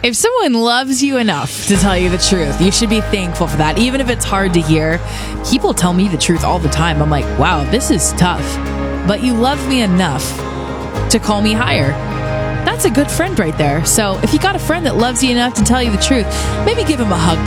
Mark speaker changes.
Speaker 1: If someone loves you enough to tell you the truth, you should be thankful for that, even if it's hard to hear. People tell me the truth all the time. I'm like, wow, this is tough. But you love me enough to call me higher. That's a good friend right there. So if you got a friend that loves you enough to tell you the truth, maybe give him a hug